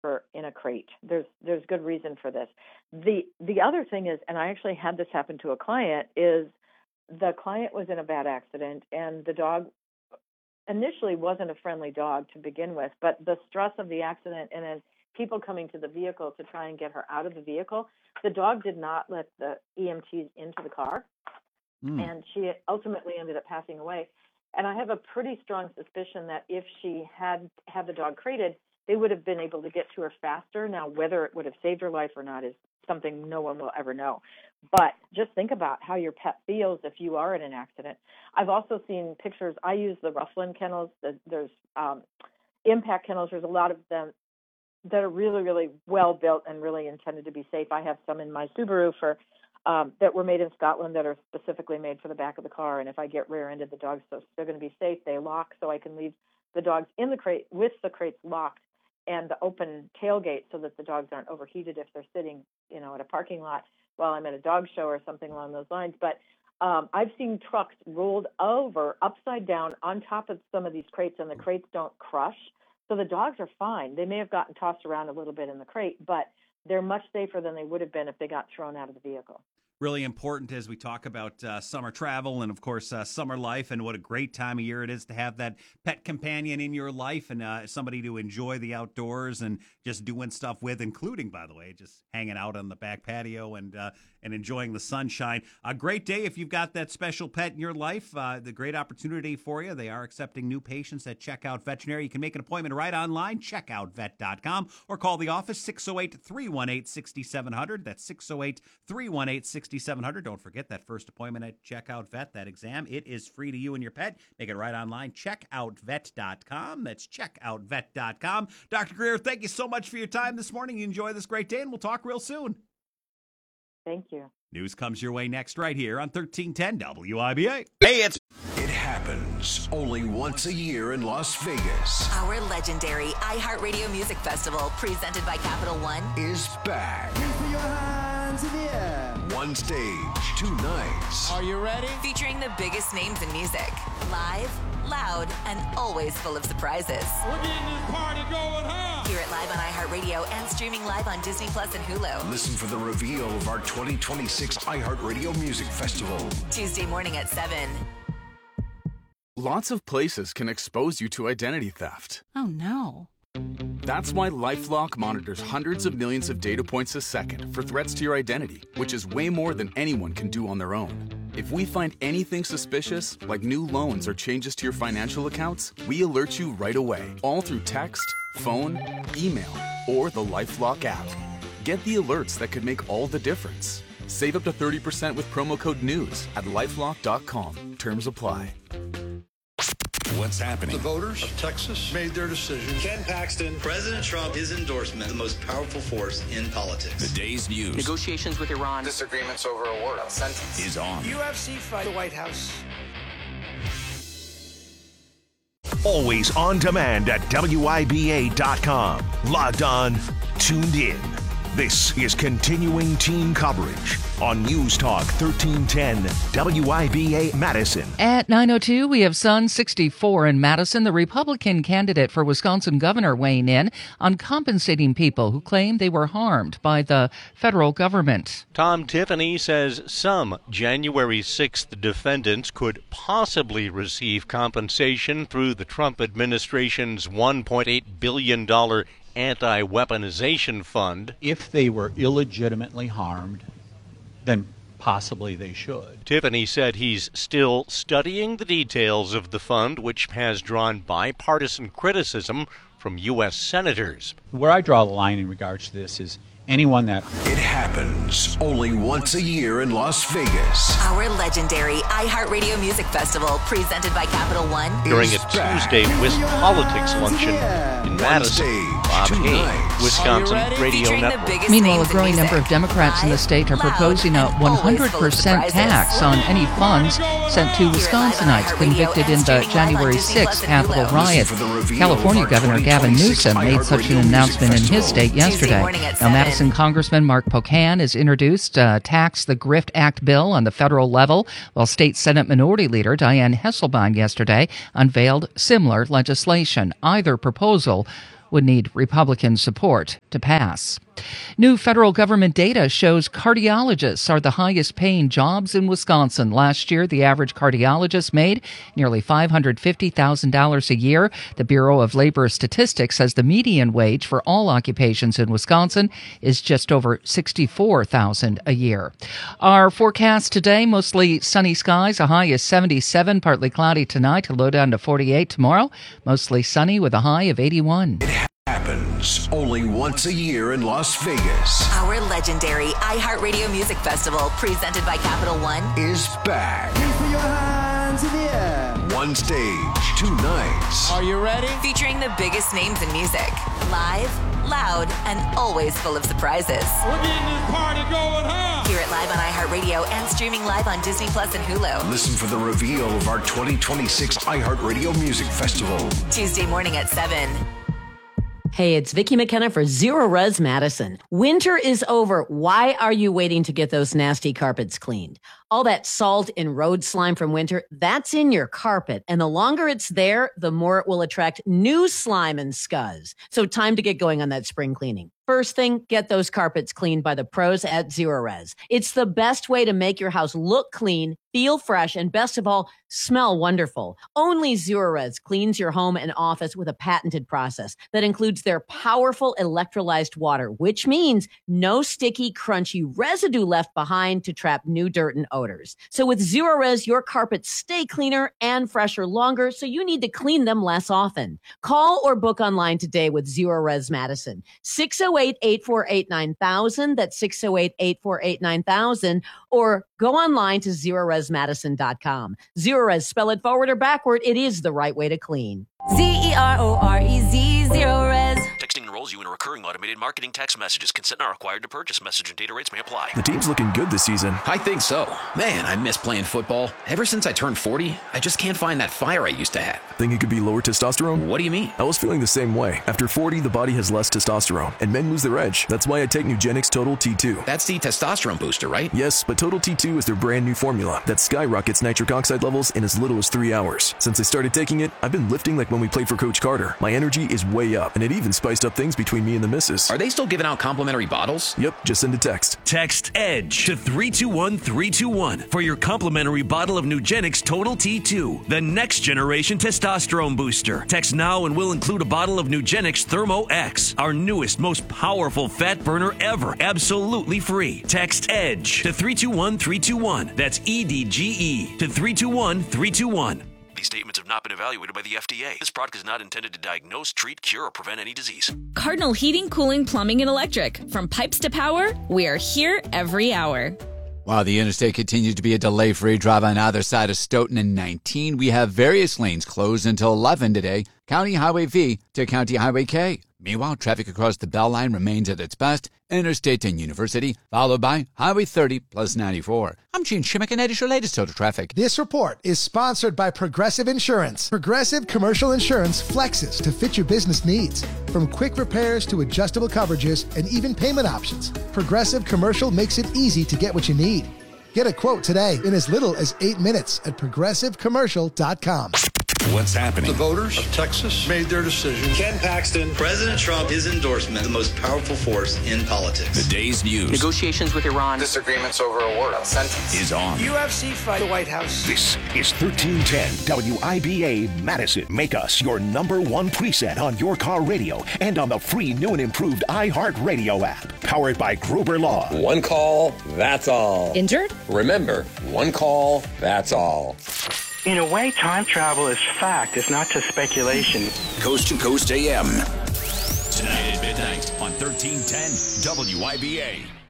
in a crate. There's good reason for this. The other thing is, and I actually had this happen to a client, is the client was in a bad accident, and the dog initially wasn't a friendly dog to begin with, but the stress of the accident and then people coming to the vehicle to try and get her out of the vehicle, the dog did not let the EMTs into the car, and she ultimately ended up passing away. And I have a pretty strong suspicion that if she had the dog crated, they would have been able to get to her faster. Now, whether it would have saved her life or not is something no one will ever know. But just think about how your pet feels if you are in an accident. I've also seen pictures. I use the Rufflin kennels. There's Impact kennels. There's a lot of them that are really, really well built and really intended to be safe. I have some in my Subaru that were made in Scotland that are specifically made for the back of the car. And if I get rear-ended, the dogs, so they're going to be safe. They lock, so I can leave the dogs in the crate with the crates locked and the open tailgate so that the dogs aren't overheated if they're sitting, at a parking lot while I'm at a dog show or something along those lines. But I've seen trucks rolled over upside down on top of some of these crates, and the crates don't crush. So the dogs are fine. They may have gotten tossed around a little bit in the crate, but they're much safer than they would have been if they got thrown out of the vehicle. Really important as we talk about summer travel and, of course, summer life, and what a great time of year it is to have that pet companion in your life and somebody to enjoy the outdoors and just doing stuff with, including, by the way, just hanging out on the back patio and enjoying the sunshine. A great day if you've got that special pet in your life. The great opportunity for you. They are accepting new patients at Checkout Veterinary. You can make an appointment right online, checkoutvet.com, or call the office, 608-318-6700. That's 608-318-6700. Don't forget that first appointment at Checkout Vet, that exam. It is free to you and your pet. Make it right online, checkoutvet.com. That's checkoutvet.com. Dr. Greer, thank you so much for your time this morning. You enjoy this great day, and we'll talk real soon. Thank you. News comes your way next right here on 1310 WIBA. Hey, it happens only once a year in Las Vegas. Our legendary iHeartRadio Music Festival, presented by Capital One, is back. Put your hands in the air. One stage, 2 nights. Are you ready? featuring the biggest names in music. Live, loud, and always full of surprises. We're getting this party going, huh? Hear it live on iHeartRadio and streaming live on Disney Plus and Hulu. Listen for the reveal of our 2026 iHeartRadio Music Festival. Tuesday morning at 7. Lots of places can expose you to identity theft. Oh, no. That's why LifeLock monitors hundreds of millions of data points a second for threats to your identity, which is way more than anyone can do on their own. If we find anything suspicious, like new loans or changes to your financial accounts, we alert you right away, all through text, phone, email, or the LifeLock app. Get the alerts that could make all the difference. Save up to 30% with promo code NEWS at LifeLock.com. Terms apply. What's happening? The voters of Texas made their decision. Ken Paxton, President Trump, his endorsement, the most powerful force in politics. The day's news. Negotiations with Iran. Disagreements over a war sentence. Is on. UFC fight. The White House. Always on demand at WIBA.com. Logged on, tuned in. This is continuing team coverage on News Talk 1310 WIBA Madison. At 9:02, we have Sun 64 in Madison, the Republican candidate for Wisconsin governor, weighing in on compensating people who claim they were harmed by the federal government. Tom Tiffany says some January 6th defendants could possibly receive compensation through the Trump administration's $1.8 billion anti-weaponization fund. If they were illegitimately harmed, then possibly they should. Tiffany said he's still studying the details of the fund, which has drawn bipartisan criticism from U.S. senators. Where I draw the line in regards to this is anyone that... It happens only once a year in Las Vegas. Our legendary iHeartRadio Music Festival, presented by Capital One, during a Tuesday Wisp Politics luncheon in Madison. Bob Hay, Wisconsin Radio Network. Meanwhile, a growing number of Democrats in the state are proposing a 100% tax on any funds sent to Wisconsinites convicted in the January 6th Capitol riot. California Governor Gavin Newsom made such an announcement in his state yesterday. Now, Madison Congressman Mark Pocan has introduced a Tax the Grift Act bill on the federal level, while State Senate Minority Leader Dianne Hesselbein yesterday unveiled similar legislation. Either proposal would need Republican support to pass. New federal government data shows cardiologists are the highest paying jobs in Wisconsin. Last year, the average cardiologist made nearly $550,000 a year. The Bureau of Labor Statistics says the median wage for all occupations in Wisconsin is just over $64,000 a year. Our forecast today, mostly sunny skies. A high is 77, partly cloudy tonight, a low down to 48 tomorrow. Mostly sunny with a high of 81. Happens only once a year in Las Vegas. Our legendary iHeartRadio Music Festival, presented by Capital One, is back. Please put your hands in the air. One stage, 2 nights. Are you ready? featuring the biggest names in music. Live, loud, and always full of surprises. We're getting this party going, huh? Hear it live on iHeartRadio and streaming live on Disney Plus and Hulu. Listen for the reveal of our 2026 iHeartRadio Music Festival. Tuesday morning at 7. Hey, it's Vicki McKenna for Zero Res Madison. Winter is over. Why are you waiting to get those nasty carpets cleaned? All that salt and road slime from winter, that's in your carpet. And the longer it's there, the more it will attract new slime and scuzz. So time to get going on that spring cleaning. First thing, get those carpets cleaned by the pros at Zero Res. It's the best way to make your house look clean, feel fresh, and best of all, smell wonderful. Only Zero Res cleans your home and office with a patented process that includes their powerful electrolyzed water, which means no sticky, crunchy residue left behind to trap new dirt and odors. So with Zero Res, your carpets stay cleaner and fresher longer, so you need to clean them less often. Call or book online today with Zero Res Madison. 608-848-9000. That's 608-848-9000. Or go online to ZeroResMadison.com. Zero Res, spell it forward or backward. It is the right way to clean. ZeroRez, Zero Res. Texting enrolls you in a recurring automated marketing text messages. Consent not required to purchase. Message and data rates may apply. The team's looking good this season. I think so. Man, I miss playing football. Ever since I turned 40, I just can't find that fire I used to have. Think it could be lower testosterone? What do you mean? I was feeling the same way. After 40, the body has less testosterone, and men lose their edge. That's why I take Nugenix Total T2. That's the testosterone booster, right? Yes, but Total T2 is their brand new formula that skyrockets nitric oxide levels in as little as 3 hours. Since I started taking it, I've been lifting like when we played for Coach Carter. My energy is way up, and it even spiced up things between me and the missus. Are they still giving out complimentary bottles? Yep, just send a text. Text EDGE to 321-321 for your complimentary bottle of Nugenix Total T2, the next generation testosterone booster. Text now and we'll include a bottle of Nugenix Thermo X, our newest, most powerful fat burner ever, absolutely free. Text EDGE to 321-321. That's EDGE to 321-321. These statements have not been evaluated by the FDA. This product is not intended to diagnose, treat, cure, or prevent any disease. Cardinal Heating, Cooling, Plumbing, and Electric. From pipes to power, we are here every hour. While the interstate continues to be a delay-free drive on either side of Stoughton and 19, we have various lanes closed until 11 today, County Highway V to County Highway K. Meanwhile, traffic across the Bell Line remains at its best, Interstate and University, followed by Highway 30 plus 94. I'm Gene Shimmick, and that is your latest total traffic. This report is sponsored by Progressive Insurance. Progressive Commercial Insurance flexes to fit your business needs. From quick repairs to adjustable coverages and even payment options, Progressive Commercial makes it easy to get what you need. Get a quote today in as little as 8 minutes at progressivecommercial.com. What's happening? The voters of Texas made their decision. Ken Paxton. President Trump, his endorsement, the most powerful force in politics. The day's news. Negotiations with Iran. Disagreements over a war sentence. Is on. UFC fight, the White House. This is 1310 WIBA Madison. Make us your #1 preset on your car radio and on the free new and improved iHeartRadio app. Powered by Gruber Law. One call, that's all. Injured? Remember, one call, that's all. In a way, time travel is fact. It's not just speculation. Coast to Coast AM. Tonight at midnight on 1310 WIBA.